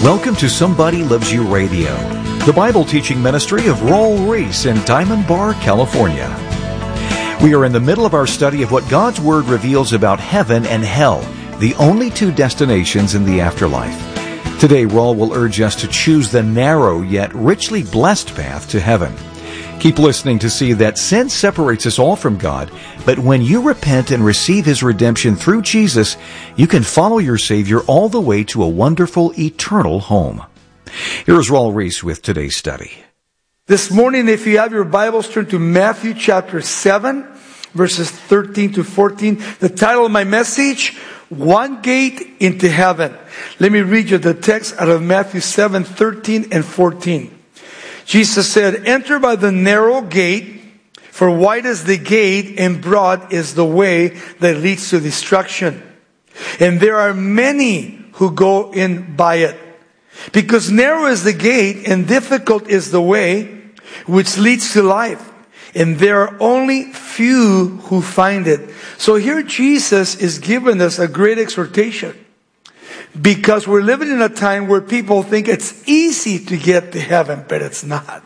Welcome to Somebody Loves You Radio, the Bible teaching ministry of Raul Ries in Diamond Bar, California. We are in the middle of our study of what God's Word reveals about heaven and hell, the only two destinations in the afterlife. Today, Raul will urge us to choose the narrow yet richly blessed path to heaven. Keep listening to see that sin separates us all from God, but when you repent and receive His redemption through Jesus, you can follow your Savior all the way to a wonderful eternal home. Here's Raul Ries with today's study. This morning, if you have your Bibles, turn to Matthew chapter 7, verses 13 to 14. The title of my message, One Gate into Heaven. Let me read you the text out of Matthew 7, 13 and 14. Jesus said, "Enter by the narrow gate, for wide is the gate and broad is the way that leads to destruction. And there are many who go in by it. Because narrow is the gate and difficult is the way which leads to life. And there are only few who find it." So here Jesus is giving us a great exhortation. Because we're living in a time where people think it's easy to get to heaven, but it's not.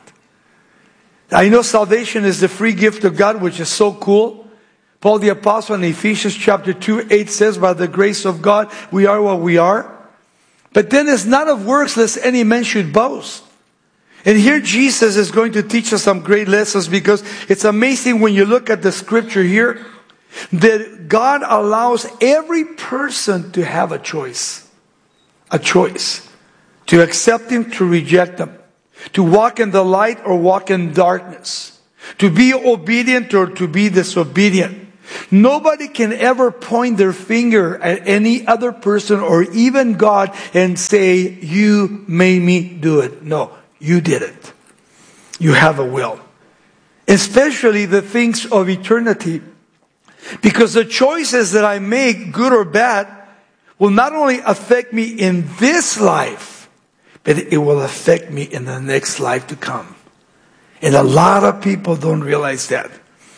I know salvation is the free gift of God, which is so cool. Paul the Apostle in Ephesians chapter 2:8 says, "By the grace of God, we are what we are." But then it's not of works, lest any man should boast. And here Jesus is going to teach us some great lessons, because it's amazing when you look at the scripture here, that God allows every person to have a choice. A choice. To accept Him, to reject Him. To walk in the light or walk in darkness. To be obedient or to be disobedient. Nobody can ever point their finger at any other person or even God and say, "You made me do it." No, you did it. You have a will. Especially the things of eternity. Because the choices that I make, good or bad, will not only affect me in this life, but it will affect me in the next life to come. And a lot of people don't realize that.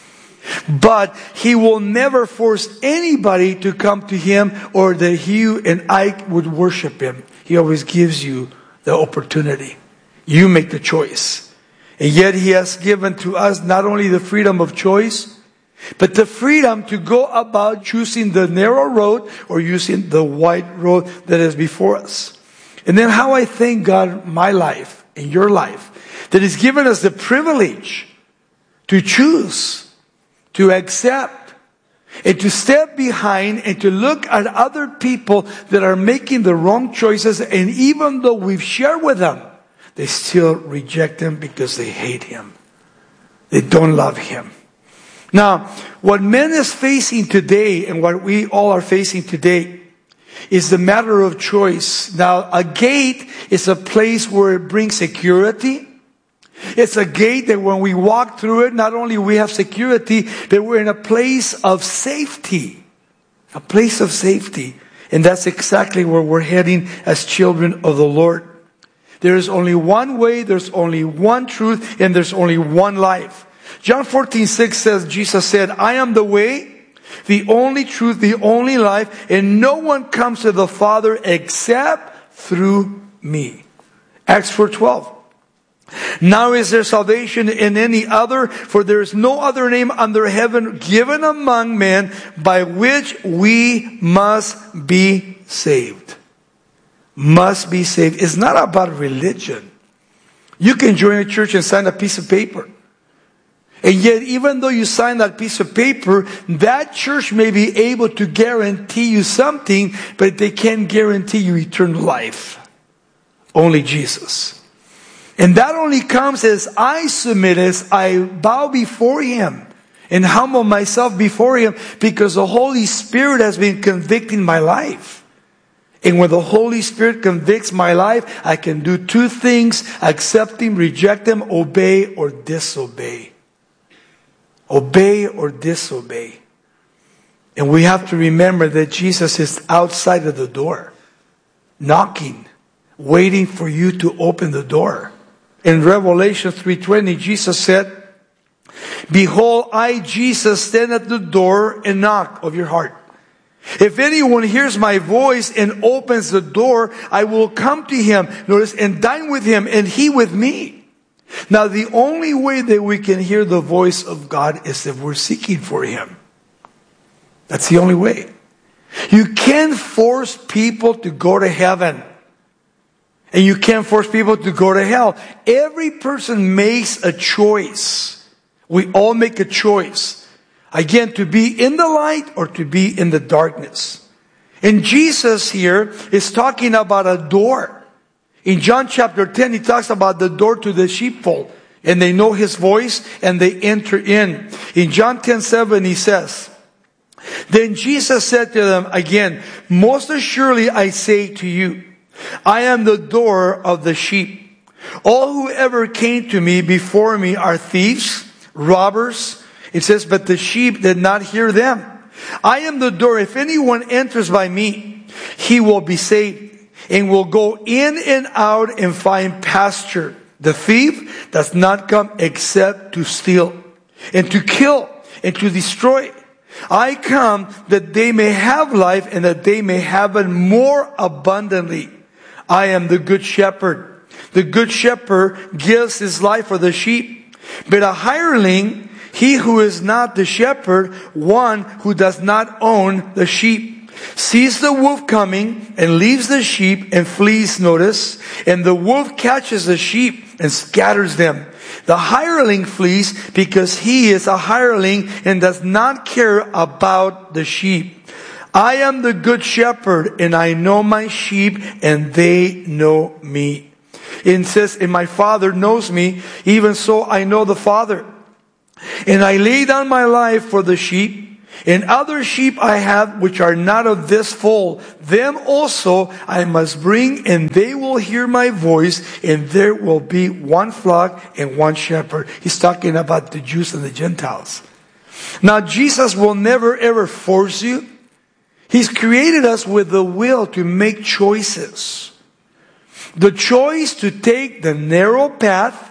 But He will never force anybody to come to Him or that you and I would worship Him. He always gives you the opportunity. You make the choice. And yet He has given to us not only the freedom of choice, but the freedom to go about choosing the narrow road or using the wide road that is before us. And then how I thank God, my life and your life, that He's given us the privilege to choose, to accept, and to step behind and to look at other people that are making the wrong choices. And even though we've shared with them, they still reject Him because they hate Him. They don't love Him. Now, what man is facing today and what we all are facing today is the matter of choice. Now, a gate is a place where it brings security. It's a gate that when we walk through it, not only we have security, but we're in a place of safety. A place of safety. And that's exactly where we're heading as children of the Lord. There is only one way, there's only one truth, and there's only one life. John 14:6 says, Jesus said, "I am the way, the only truth, the only life, and no one comes to the Father except through me." Acts 4:12. "Now is there salvation in any other? For there is no other name under heaven given among men by which we must be saved." Must be saved. It's not about religion. You can join a church and sign a piece of paper. And yet, even though you sign that piece of paper, that church may be able to guarantee you something, but they can't guarantee you eternal life. Only Jesus. And that only comes as I submit, as I bow before Him and humble myself before Him, because the Holy Spirit has been convicting my life. And when the Holy Spirit convicts my life, I can do two things: accept Him, reject Him, obey or disobey. Obey or disobey. And we have to remember that Jesus is outside of the door, knocking, waiting for you to open the door. In Revelation 3:20, Jesus said, "Behold, I, Jesus, stand at the door and knock of your heart. If anyone hears my voice and opens the door, I will come to him, notice, and dine with him, and he with me. Now, the only way that we can hear the voice of God is if we're seeking for him. That's the only way. You can't force people to go to heaven. And you can't force people to go to hell. Every person makes a choice. We all make a choice. Again, to be in the light or to be in the darkness. And Jesus here is talking about a door. In John chapter 10, he talks about the door to the sheepfold. And they know his voice and they enter in. In John 10:7, he says, then Jesus said to them again, most assuredly I say to you, I am the door of the sheep. All who ever came to me before me are thieves, robbers. It says, but the sheep did not hear them. I am the door. If anyone enters by me, he will be saved and will go in and out and find pasture. The thief does not come except to steal and to kill and to destroy. I come that they may have life and that they may have it more abundantly. I am the good shepherd. The good shepherd gives his life for the sheep. But a hireling, he who is not the shepherd, one who does not own the sheep, sees the wolf coming and leaves the sheep and flees, notice, and the wolf catches the sheep and scatters them. The hireling flees because he is a hireling and does not care about the sheep. I am the good shepherd and I know my sheep and they know me. It says, and my Father knows me, even so I know the Father. And I lay down my life for the sheep, and other sheep I have which are not of this fold. Them also I must bring, and they will hear my voice, and there will be one flock and one shepherd. He's talking about the Jews and the Gentiles. Now, Jesus will never ever force you. He's created us with the will to make choices. The choice to take the narrow path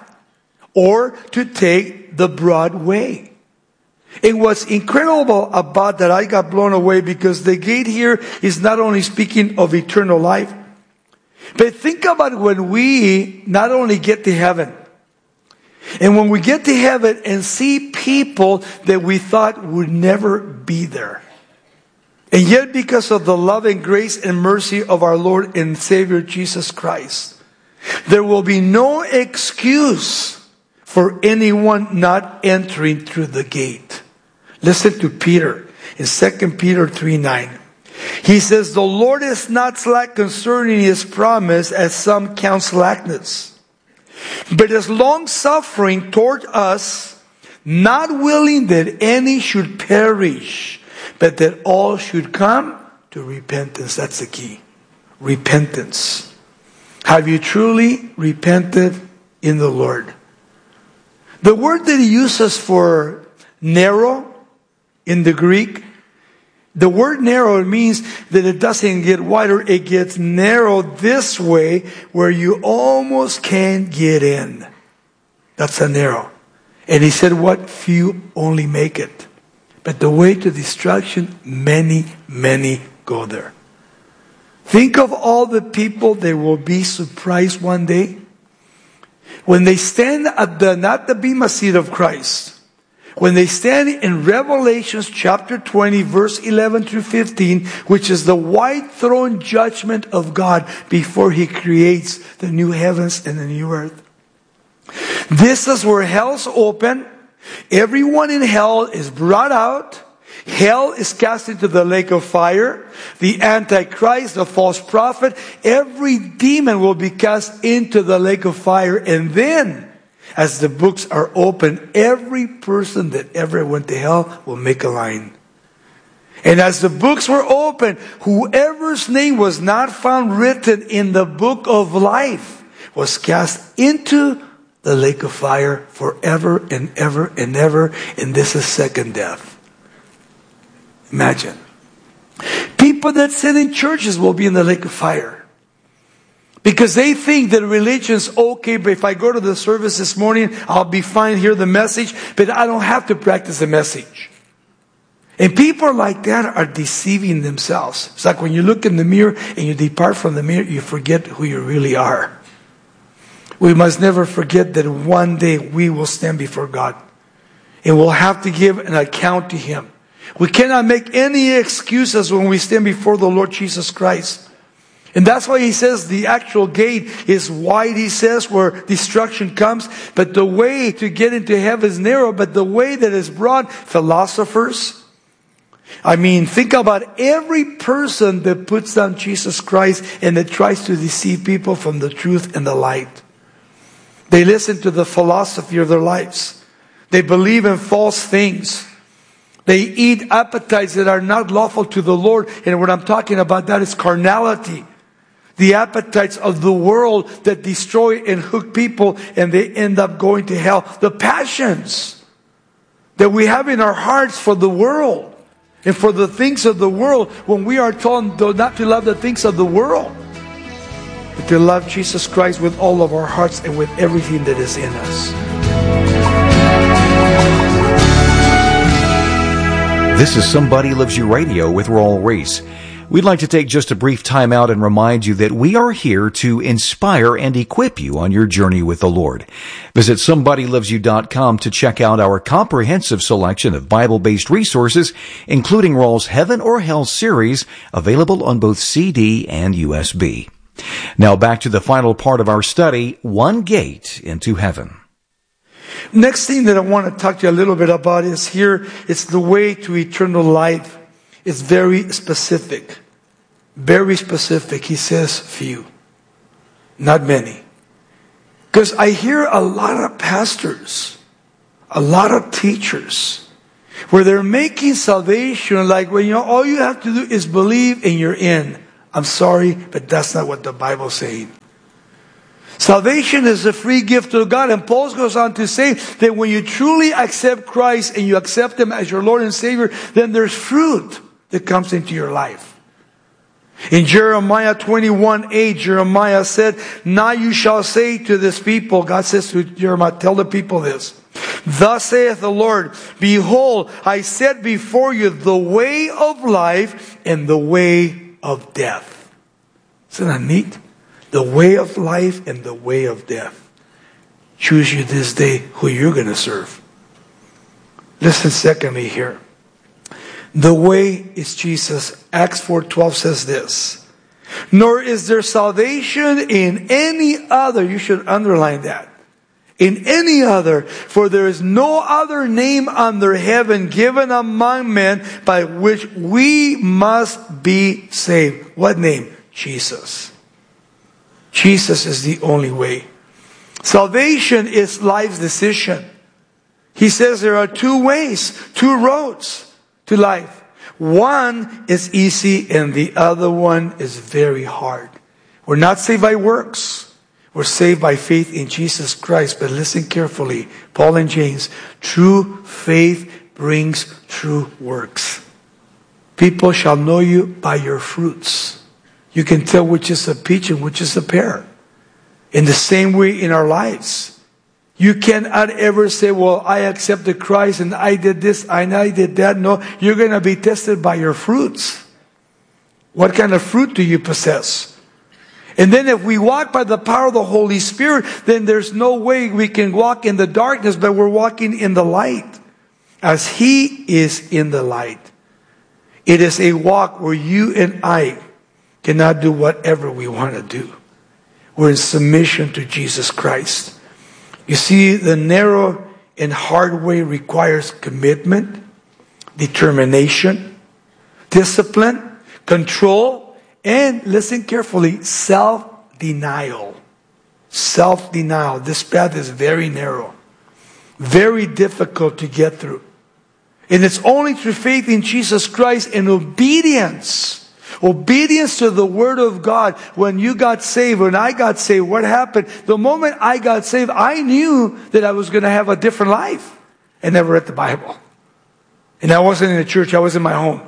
or to take the broad way. And what's incredible about that, I got blown away because the gate here is not only speaking of eternal life, but think about when we not only get to heaven, and when we get to heaven and see people that we thought would never be there. And yet because of the love and grace and mercy of our Lord and Savior Jesus Christ, there will be no excuse for anyone not entering through the gate. Listen to Peter in 2 Peter 3:9. He says, the Lord is not slack concerning his promise, as some count slackness, but is long-suffering toward us, not willing that any should perish, but that all should come to repentance. That's the key. Repentance. Have you truly repented in the Lord? The word that he uses for narrow in the Greek, the word narrow means that it doesn't get wider, it gets narrow this way where you almost can't get in. That's a narrow. And he said, what? Few only make it. But the way to destruction, many, many go there. Think of all the people that will be surprised one day when they stand at not the bema seat of Christ, when they stand in Revelation chapter 20, verse 11 through 15, which is the white throne judgment of God before he creates the new heavens and the new earth. This is where hell's open. Everyone in hell is brought out. Hell is cast into the lake of fire. The Antichrist, the false prophet, every demon will be cast into the lake of fire. And then, as the books are open, every person that ever went to hell will make a line. And as the books were open, whoever's name was not found written in the book of life was cast into the lake of fire forever and ever and ever. And this is second death. Imagine. People that sit in churches will be in the lake of fire. Because they think that religion's okay, but if I go to the service this morning, I'll be fine, hear the message, but I don't have to practice the message. And people like that are deceiving themselves. It's like when you look in the mirror and you depart from the mirror, you forget who you really are. We must never forget that one day we will stand before God. And we'll have to give an account to Him. We cannot make any excuses when we stand before the Lord Jesus Christ. And that's why He says the actual gate is wide, He says, where destruction comes. But the way to get into heaven is narrow. But the way that is broad, philosophers. I mean, think about every person that puts down Jesus Christ and that tries to deceive people from the truth and the light. They listen to the philosophy of their lives. They believe in false things. They eat appetites that are not lawful to the Lord. And what I'm talking about, that is carnality. The appetites of the world that destroy and hook people, and they end up going to hell. The passions that we have in our hearts for the world and for the things of the world, when we are told not to love the things of the world, but to love Jesus Christ with all of our hearts and with everything that is in us. This is Somebody Loves You Radio with Raul Ries. We'd like to take just a brief time out and remind you that we are here to inspire and equip you on your journey with the Lord. Visit SomebodyLovesYou.com to check out our comprehensive selection of Bible-based resources, including Raul's Heaven or Hell series, available on both CD and USB. Now back to the final part of our study, One Gate into Heaven. Next thing that I want to talk to you a little bit about is here, it's the way to eternal life. It's very specific. Very specific. He says few. Not many. Because I hear a lot of pastors, a lot of teachers, where they're making salvation like, well, all you have to do is believe and you're in. I'm sorry, but that's not what the Bible's saying. Salvation is a free gift of God. And Paul goes on to say that when you truly accept Christ and you accept Him as your Lord and Savior, then there's fruit that comes into your life. In Jeremiah 21:8, Jeremiah said, now you shall say to this people, God says to Jeremiah, tell the people this. Thus saith the Lord, behold, I set before you the way of life and the way of death. Isn't that neat? The way of life and the way of death. Choose you this day who you're going to serve. Listen secondly here. The way is Jesus. Acts 4:12 says this. Nor is there salvation in any other. You should underline that. In any other. For there is no other name under heaven given among men by which we must be saved. What name? Jesus. Jesus is the only way. Salvation is life's decision. He says there are two ways, two roads to life. One is easy and the other one is very hard. We're not saved by works. We're saved by faith in Jesus Christ. But listen carefully. Paul and James, true faith brings true works. People shall know you by your fruits. You can tell which is a peach and which is a pear. In the same way in our lives. You cannot ever say, well, I accepted Christ and I did this and I did that. No, you're going to be tested by your fruits. What kind of fruit do you possess? And then if we walk by the power of the Holy Spirit, then there's no way we can walk in the darkness, but we're walking in the light. As He is in the light. It is a walk where you and I cannot do whatever we want to do. We're in submission to Jesus Christ. You see, the narrow and hard way requires commitment, determination, discipline, control, and, listen carefully, self-denial. Self-denial. This path is very narrow. Very difficult to get through. And it's only through faith in Jesus Christ and obedience. Obedience to the Word of God. When you got saved, when I got saved, what happened? The moment I got saved, I knew that I was going to have a different life. I never read the Bible. And I wasn't in the church, I was in my home.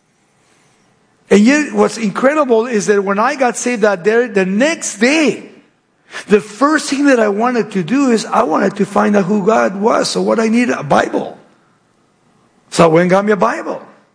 And yet, what's incredible is that when I got saved that day, the next day, the first thing that I wanted to do is I wanted to find out who God was. So what I needed, a Bible. So I went and got me a Bible.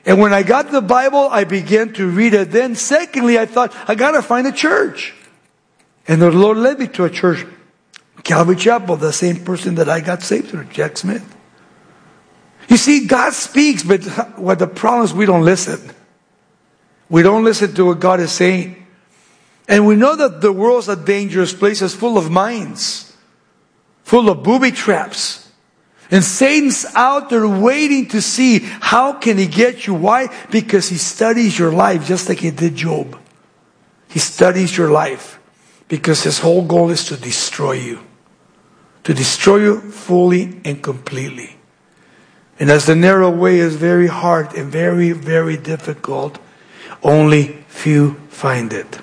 And when I got the Bible, I began to read it. Then secondly, I thought, I got to find a church. And the Lord led me to a church, Calvary Chapel, the same person that I got saved through, Jack Smith. You see, God speaks, but what the problem is, we don't listen. We don't listen to what God is saying. And we know that the world's a dangerous place. It's full of mines, full of booby traps. And Satan's out there waiting to see how can he get you. Why? Because he studies your life just like he did Job. He studies your life because his whole goal is to destroy you. To destroy you fully and completely. And as the narrow way is very hard and very, very difficult, only few find it.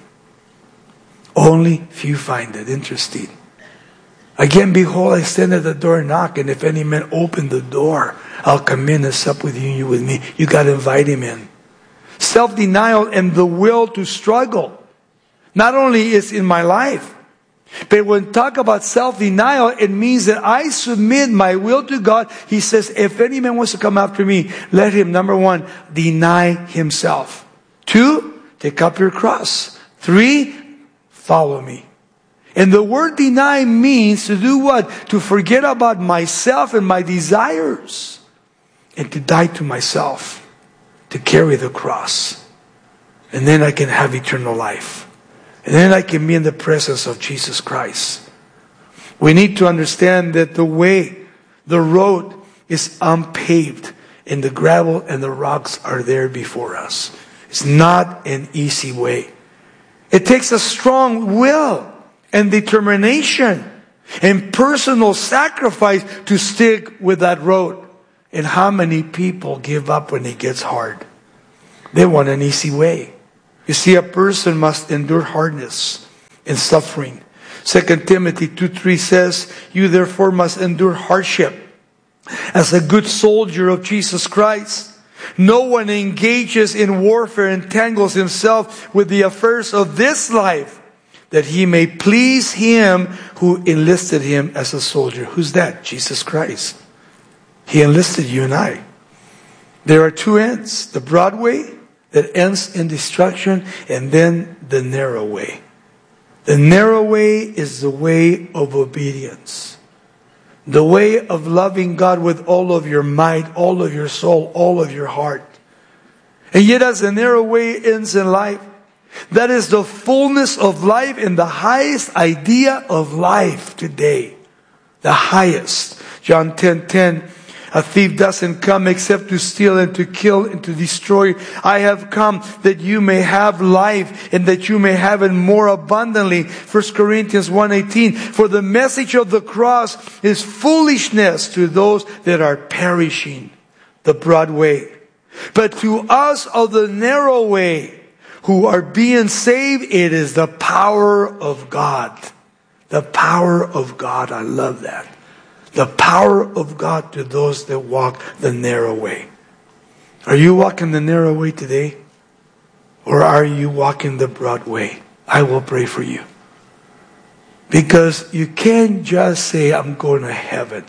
Only few find it. Interesting. Again, behold, I stand at the door and knock, and if any man open the door, I'll come in and sup with you and you with me. You got to invite him in. Self-denial and the will to struggle. Not only is in my life, but when talk about self-denial, it means that I submit my will to God. He says, if any man wants to come after me, let him, number one, deny himself. 2, take up your cross. 3, follow me. And the word deny means to do what? To forget about myself and my desires. And to die to myself. To carry the cross. And then I can have eternal life. And then I can be in the presence of Jesus Christ. We need to understand that the way, the road is unpaved. And the gravel and the rocks are there before us. It's not an easy way. It takes a strong will and determination and personal sacrifice to stick with that road. And how many people give up when it gets hard? They want an easy way. You see, a person must endure hardness and suffering. 2 Timothy 2:3 says, you therefore must endure hardship as a good soldier of Jesus Christ. No one engages in warfare and entangles himself with the affairs of this life, that he may please him who enlisted him as a soldier. Who's that? Jesus Christ. He enlisted you and I. There are 2 ends. The broad way that ends in destruction, and then the narrow way. The narrow way is the way of obedience. The way of loving God with all of your might, all of your soul, all of your heart. And yet as the narrow way ends in life, that is the fullness of life and the highest idea of life today. The highest. John 10:10. A thief doesn't come except to steal and to kill and to destroy. I have come that you may have life and that you may have it more abundantly. 1 Corinthians 1:18. For the message of the cross is foolishness to those that are perishing. The broad way. But to us of the narrow way, who are being saved, it is the power of God. The power of God. I love that. The power of God to those that walk the narrow way. Are you walking the narrow way today? Or are you walking the broad way? I will pray for you. Because you can't just say, I'm going to heaven.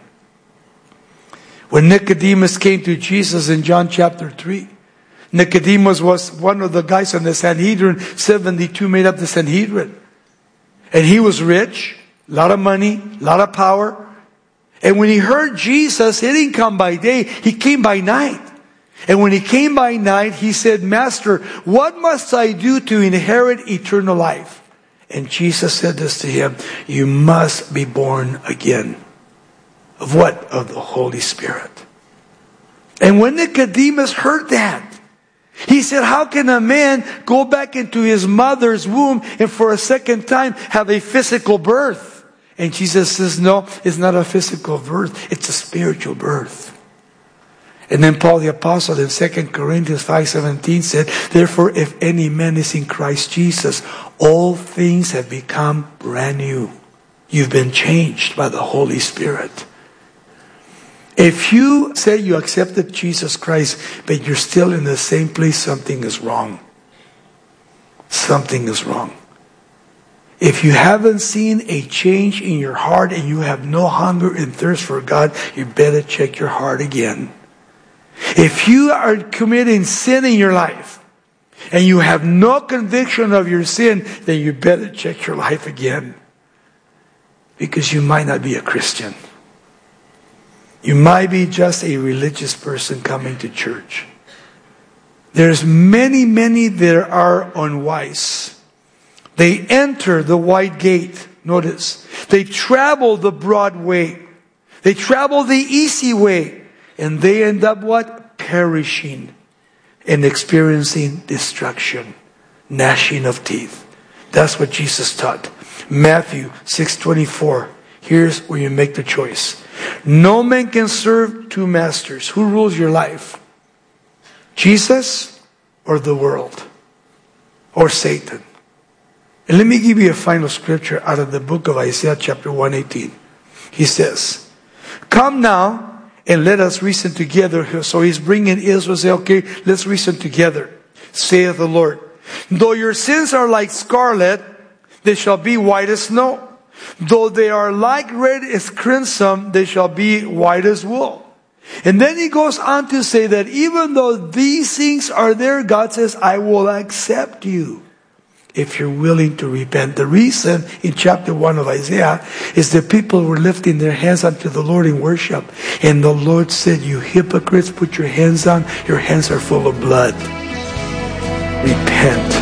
When Nicodemus came to Jesus in John chapter 3, Nicodemus was one of the guys on the Sanhedrin. 72 made up the Sanhedrin. And he was rich, a lot of money, a lot of power. And when he heard Jesus, he didn't come by day, he came by night. And when he came by night, he said, Master, what must I do to inherit eternal life? And Jesus said this to him, you must be born again. Of what? Of the Holy Spirit. And when Nicodemus heard that, he said, how can a man go back into his mother's womb and for a second time have a physical birth? And Jesus says, no, it's not a physical birth. It's a spiritual birth. And then Paul the Apostle in 2 Corinthians 5:17 said, therefore, if any man is in Christ Jesus, all things have become brand new. You've been changed by the Holy Spirit. If you say you accepted Jesus Christ, but you're still in the same place, something is wrong. Something is wrong. If you haven't seen a change in your heart and you have no hunger and thirst for God, you better check your heart again. If you are committing sin in your life, and you have no conviction of your sin, then you better check your life again. Because you might not be a Christian. You might be just a religious person coming to church. There's many that are unwise. They enter the wide gate. Notice. They travel the broad way. They travel the easy way. And they end up what? Perishing. And experiencing destruction. Gnashing of teeth. That's what Jesus taught. Matthew 6:24. Here's where you make the choice. No man can serve two masters. Who rules your life? Jesus or the world? Or Satan? And let me give you a final scripture out of the book of Isaiah chapter 118. He says, come now and let us reason together. So he's bringing Israel, say, okay, let's reason together, saith the Lord. Though your sins are like scarlet, they shall be white as snow. Though they are like red as crimson, they shall be white as wool. And then he goes on to say that even though these things are there, God says, I will accept you if you're willing to repent. The reason in chapter 1 of Isaiah is that people were lifting their hands unto the Lord in worship. And the Lord said, you hypocrites, put your hands down. Your hands are full of blood. Repent.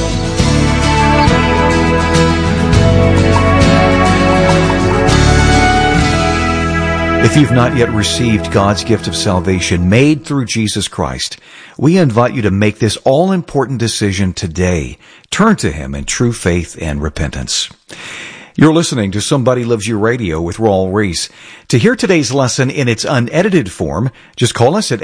If you've not yet received God's gift of salvation made through Jesus Christ, we invite you to make this all-important decision today. Turn to Him in true faith and repentance. You're listening to Somebody Loves You Radio with Raul Ries. To hear today's lesson in its unedited form, just call us at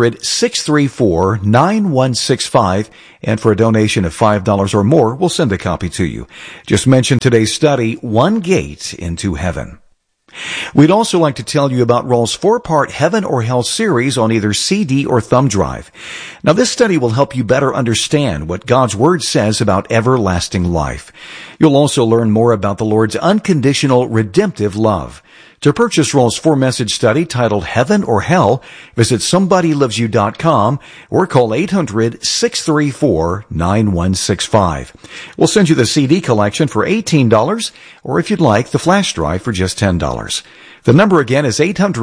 800-634-9165, and for a donation of $5 or more, we'll send a copy to you. Just mention today's study, One Gate into Heaven. We'd also like to tell you about Raul's 4-part Heaven or Hell series on either CD or thumb drive. Now, this study will help you better understand what God's Word says about everlasting life. You'll also learn more about the Lord's unconditional redemptive love. To purchase Raul's 4-message study titled Heaven or Hell, visit SomebodyLovesYou.com or call 800-634-9165. We'll send you the CD collection for $18, or if you'd like, the flash drive for just $10. The number again is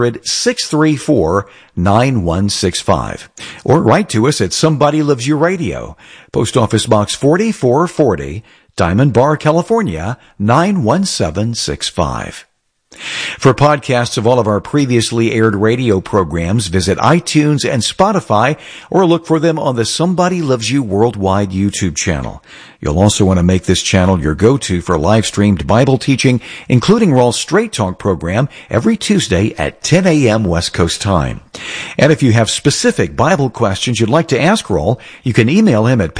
800-634-9165. Or write to us at Somebody Loves You Radio, Post Office Box 4440, Diamond Bar, California, 91765. For podcasts of all of our previously aired radio programs, visit iTunes and Spotify, or look for them on the Somebody Loves You Worldwide YouTube channel. You'll also want to make this channel your go-to for live-streamed Bible teaching, including Raul's Straight Talk program every Tuesday at 10 a.m. West Coast time. And if you have specific Bible questions you'd like to ask Raul, you can email him at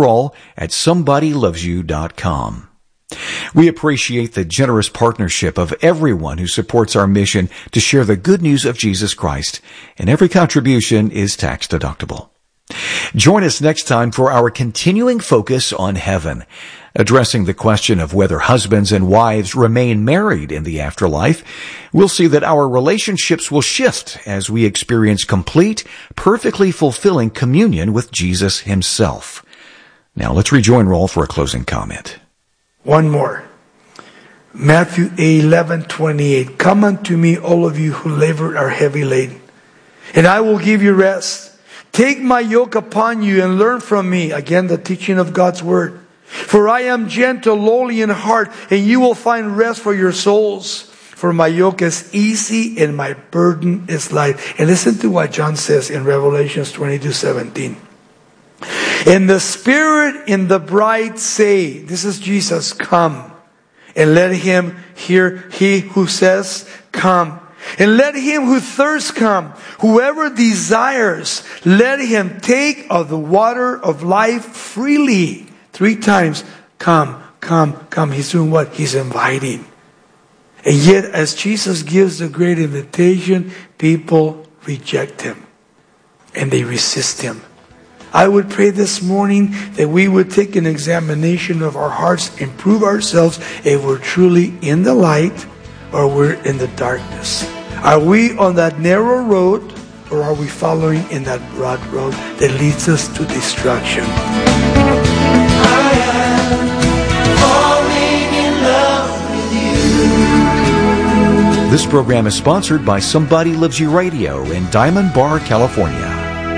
pastorraul@somebodylovesyou.com. We appreciate the generous partnership of everyone who supports our mission to share the good news of Jesus Christ, and every contribution is tax deductible. Join us next time for our continuing focus on heaven, addressing the question of whether husbands and wives remain married in the afterlife. We'll see that our relationships will shift as we experience complete, perfectly fulfilling communion with Jesus Himself. Now let's rejoin Raul for a closing comment. One more. Matthew 11:28. Come unto me, all of you who labor and are heavy laden, and I will give you rest. Take my yoke upon you and learn from me. Again, the teaching of God's Word. For I am gentle, lowly in heart, and you will find rest for your souls. For my yoke is easy and my burden is light. And listen to what John says in Revelation 22:17. And the Spirit and the bride say, this is Jesus, come. And let him hear, he who says, come. And let him who thirsts come. Whoever desires, let him take of the water of life freely. 3 times, come, come, come. He's doing what? He's inviting. And yet, as Jesus gives the great invitation, people reject Him. And they resist Him. I would pray this morning that we would take an examination of our hearts and prove ourselves if we're truly in the light or we're in the darkness. Are we on that narrow road or are we following in that broad road that leads us to destruction? I am falling in love with you. This program is sponsored by Somebody Loves You Radio in Diamond Bar, California.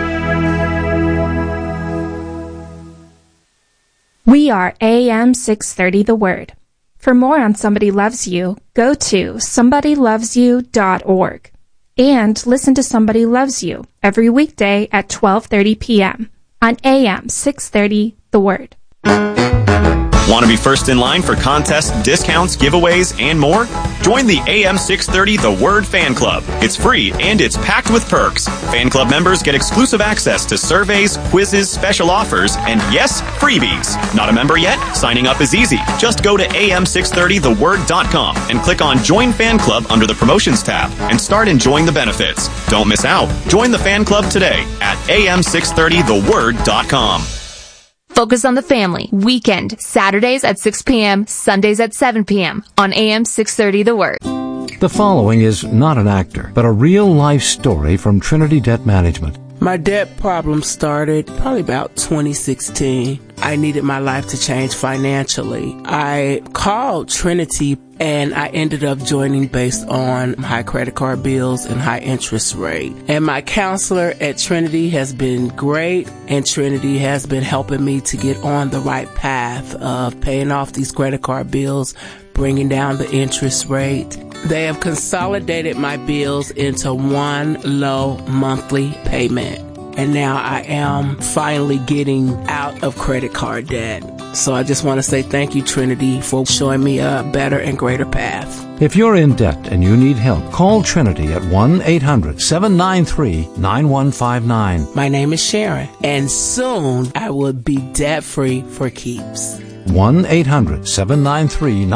We are AM 630 The Word. For more on Somebody Loves You, go to somebodylovesyou.org and listen to Somebody Loves You every weekday at 12:30 p.m. on AM 630 The Word. Want to be first in line for contests, discounts, giveaways, and more? Join the AM 630 The Word Fan Club. It's free and it's packed with perks. Fan club members get exclusive access to surveys, quizzes, special offers, and yes, freebies. Not a member yet? Signing up is easy. Just go to am630theword.com and click on Join Fan Club under the Promotions tab and start enjoying the benefits. Don't miss out. Join the fan club today at am630theword.com. Focus on the Family, weekend, Saturdays at 6 p.m., Sundays at 7 p.m. on AM 630 The Word. The following is not an actor, but a real-life story from Trinity Debt Management. My debt problem started probably about 2016. I needed my life to change financially. I called Trinity and I ended up joining based on high credit card bills and high interest rate. And my counselor at Trinity has been great, and Trinity has been helping me to get on the right path of paying off these credit card bills, bringing down the interest rate. They have consolidated my bills into one low monthly payment. And now I am finally getting out of credit card debt. So I just want to say thank you, Trinity, for showing me a better and greater path. If you're in debt and you need help, call Trinity at 1-800-793-9159. My name is Sharon, and soon I will be debt-free for keeps. 1-800-793-9159.